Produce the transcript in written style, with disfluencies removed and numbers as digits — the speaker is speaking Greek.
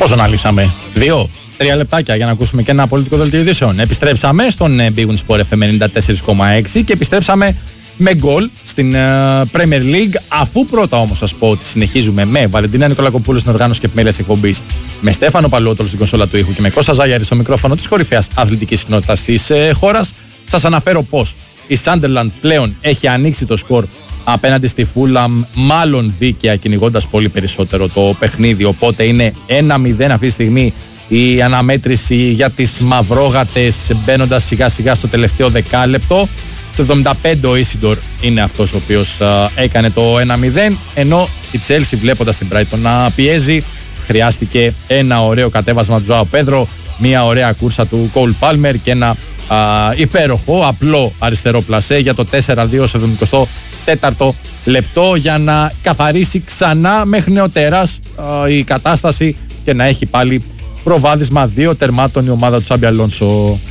Πόσο να λείψαμε, 2-3 λεπτάκια για να ακούσουμε και ένα πολιτικό δελτίο ειδήσεων. Επιστρέψαμε στον Big Win Sport FM 94,6 και επιστρέψαμε με γκολ στην Premier League. Αφού πρώτα όμως σας πω ότι συνεχίζουμε με Βαλεντίνα Νικολακοπούλου στην οργάνωση και επιμέλεια της εκπομπής, με Στέφανο Παλαιότολο στην κονσόλα του ήχου και με Κώστα Ζάγιαρη στο μικρόφωνο της κορυφαίας αθλητικής συχνότητας της χώρας, σας αναφέρω πως η Sunderland πλέον έχει ανοίξει το σκορ απέναντι στη Fulham, μάλλον δίκαια, κυνηγώντας πολύ περισσότερο το παιχνίδι. Οπότε είναι 1-0 αυτή τη στιγμή η αναμέτρηση για τις μαυρόγατες, μπαίνοντας σιγά σιγά στο τελευταίο δεκάλεπτο. Στο 75 ο Ίσιντορ είναι αυτός ο οποίος έκανε το 1-0, ενώ η Chelsea, βλέποντας την Brighton να πιέζει, χρειάστηκε ένα ωραίο κατέβασμα του Ζωάο Πέδρο, μια ωραία κούρσα του Κόλ Πάλμερ και ένα υπέροχο απλό αριστερό πλασέ για το 4-2 στο 74ο λεπτό, για να καθαρίσει ξανά μέχρι νεοτέρας η κατάσταση και να έχει πάλι προβάδισμα 2 τερμάτων η ομάδα του Τσάμπι Αλόνσο.